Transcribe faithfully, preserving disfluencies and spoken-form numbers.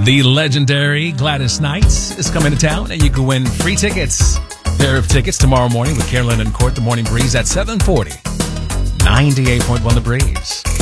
The legendary Gladys Knight is coming to town, and you can win free tickets. Pair of tickets tomorrow morning with Carolyn and Court, the Morning Breeze at seven forty. ninety-eight point one The Breeze.